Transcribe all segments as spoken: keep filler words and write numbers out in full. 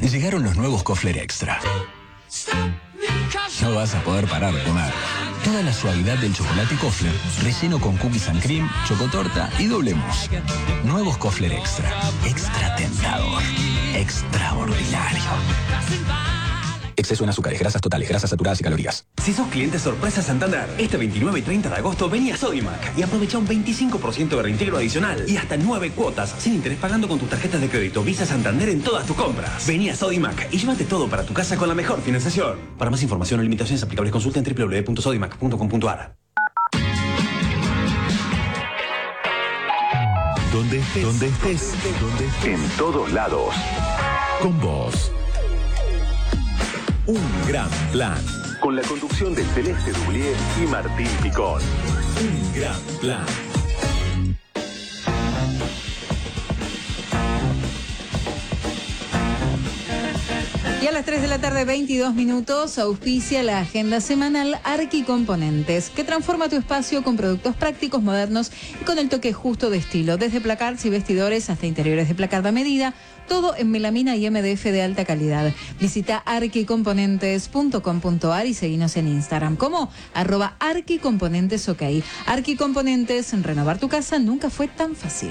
Llegaron los nuevos Kofler Extra. No vas a poder parar de comer. Toda la suavidad del chocolate Kofler, relleno con cookies and cream, chocotorta y doble mousse. Nuevos Kofler Extra. Extra tentador. Extraordinario. Exceso en azúcares, grasas totales, grasas saturadas y calorías. Si sos cliente sorpresa Santander, este veintinueve y treinta de agosto vení a Sodimac y aprovecha un veinticinco por ciento de reintegro adicional y hasta nueve cuotas sin interés pagando con tus tarjetas de crédito Visa Santander en todas tus compras. Vení a Sodimac y llévate todo para tu casa con la mejor financiación. Para más información o limitaciones aplicables consulta en doble u doble u doble u punto sodimac punto com punto a r. Donde estés, donde estés, donde estés, en todos lados. Con vos. Un gran plan. Con la conducción de Celeste Dublier y Martín Picón. Un gran plan. Y a las tres de la tarde, veintidós minutos, auspicia la agenda semanal Arquicomponentes, que transforma tu espacio con productos prácticos, modernos y con el toque justo de estilo. Desde placards y vestidores hasta interiores de placard a medida, todo en melamina y M D F de alta calidad. Visita arquicomponentes punto com punto a r y seguinos en Instagram como arroba arquicomponentesok. Arquicomponentes, en renovar tu casa nunca fue tan fácil.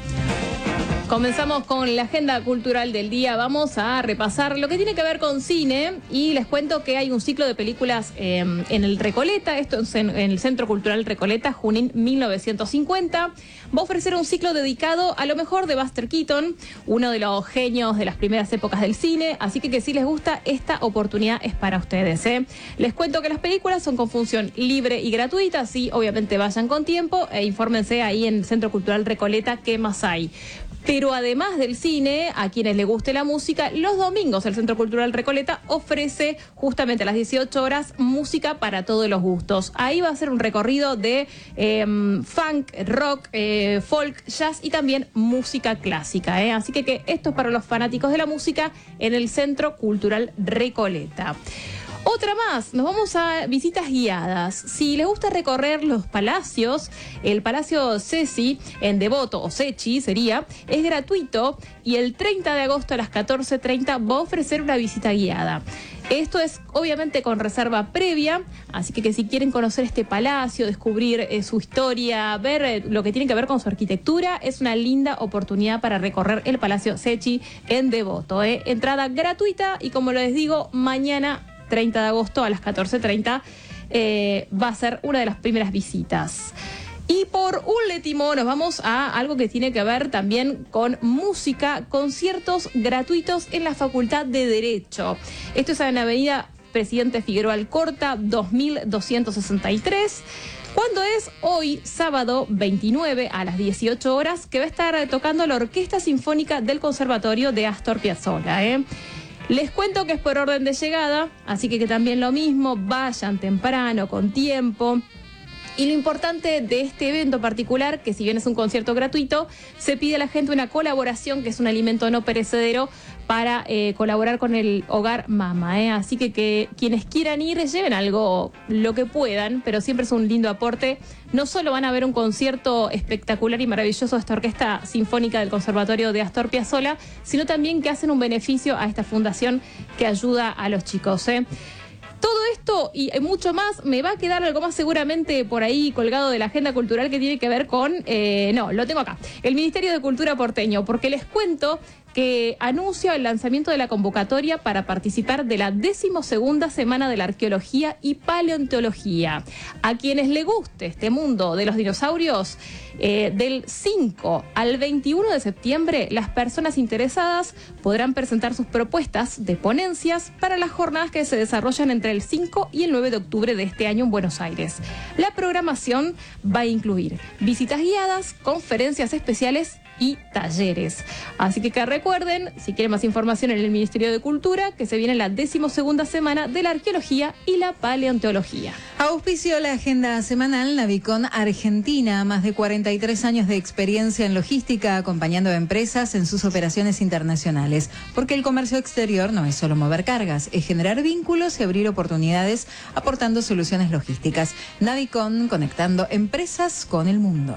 Comenzamos con la agenda cultural del día. Vamos a repasar lo que tiene que ver con cine y les cuento que hay un ciclo de películas eh, en el Recoleta, esto es en, en el Centro Cultural Recoleta, Junín mil novecientos cincuenta. Va a ofrecer un ciclo dedicado a lo mejor de Buster Keaton, uno de los genios de las primeras épocas del cine, así que que si les gusta, esta oportunidad es para ustedes. ¿eh? Les cuento que las películas son con función libre y gratuita, así obviamente vayan con tiempo e infórmense ahí en el Centro Cultural Recoleta qué más hay. Pero además del cine, a quienes les guste la música, los domingos el Centro Cultural Recoleta ofrece justamente a las dieciocho horas música para todos los gustos. Ahí va a ser un recorrido de eh, funk, rock, eh, folk, jazz y también música clásica. ¿eh? Así que, que esto es para los fanáticos de la música en el Centro Cultural Recoleta. Otra más, nos vamos a visitas guiadas. Si les gusta recorrer los palacios, el Palacio Ceci en Devoto, o Sechi sería, es gratuito y el treinta de agosto a las catorce treinta va a ofrecer una visita guiada. Esto es obviamente con reserva previa, así que, que si quieren conocer este palacio, descubrir eh, su historia, ver eh, lo que tiene que ver con su arquitectura, es una linda oportunidad para recorrer el Palacio Sechi en Devoto. ¿eh? Entrada gratuita y como les digo, mañana treinta de agosto a las catorce treinta eh, va a ser una de las primeras visitas. Y por último nos vamos a algo que tiene que ver también con música, conciertos gratuitos en la Facultad de Derecho. Esto es en la avenida Presidente Figueroa Alcorta, dos mil doscientos sesenta y tres. ¿Cuándo es? Hoy, sábado veintinueve a las dieciocho horas, que va a estar tocando la Orquesta Sinfónica del Conservatorio de Astor Piazzolla, ¿eh? Les cuento que es por orden de llegada, así que, que también lo mismo, vayan temprano, con tiempo. Y lo importante de este evento particular, que si bien es un concierto gratuito, se pide a la gente una colaboración, que es un alimento no perecedero, para eh, colaborar con el Hogar Mama. ¿eh? Así que, que quienes quieran ir, lleven algo, lo que puedan, pero siempre es un lindo aporte. No solo van a ver un concierto espectacular y maravilloso de esta Orquesta Sinfónica del Conservatorio de Astor Piazzolla, sino también que hacen un beneficio a esta fundación que ayuda a los chicos. ¿eh? Todo esto y mucho más, me va a quedar algo más seguramente por ahí colgado de la agenda cultural que tiene que ver con, eh, no, lo tengo acá, el Ministerio de Cultura porteño, porque les cuento que anuncia el lanzamiento de la convocatoria para participar de la decimosegunda Semana de la Arqueología y Paleontología. A quienes les guste este mundo de los dinosaurios, eh, del cinco al veintiuno de septiembre, las personas interesadas podrán presentar sus propuestas de ponencias para las jornadas que se desarrollan entre el cinco y el nueve de octubre de este año en Buenos Aires. La programación va a incluir visitas guiadas, conferencias especiales y talleres. Así que que recuerden, si quieren más información en el Ministerio de Cultura, que se viene la decimosegunda Semana de la Arqueología y la Paleontología. Auspicio la agenda semanal Navicon Argentina, más de cuarenta y tres años de experiencia en logística, acompañando a empresas en sus operaciones internacionales. Porque el comercio exterior no es solo mover cargas, es generar vínculos y abrir oportunidades, aportando soluciones logísticas. Navicon, conectando empresas con el mundo.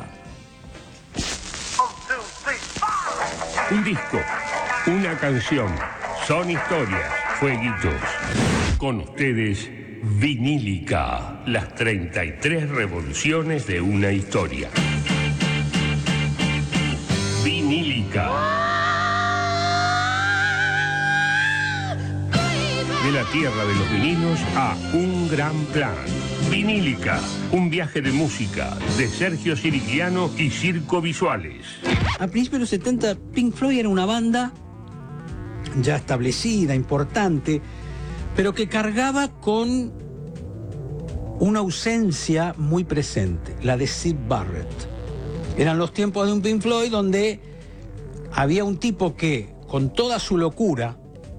Un disco, una canción, Son historias, fueguitos. Con ustedes, Vinílica, las treinta y tres revoluciones de una historia. Vinílica. De la tierra de los vinilos a un gran plan. Vinílica, un viaje de música de Sergio Sirigliano y Circo Visuales. A principios de los setenta, Pink Floyd era una banda ya establecida, importante, pero que cargaba con una ausencia muy presente, la de Syd Barrett. Eran los tiempos de un Pink Floyd donde había un tipo que, con toda su locura,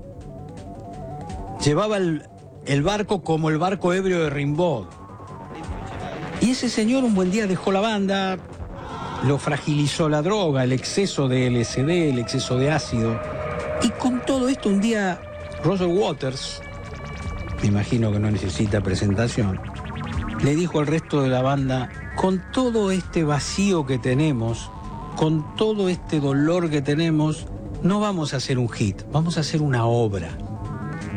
llevaba el, el barco como el barco ebrio de Rimbaud. Y ese señor un buen día dejó la banda, lo fragilizó la droga, el exceso de L S D, el exceso de ácido. Y con todo esto un día Roger Waters, me imagino que no necesita presentación, le dijo al resto de la banda: con todo este vacío que tenemos, con todo este dolor que tenemos, no vamos a hacer un hit, vamos a hacer una obra.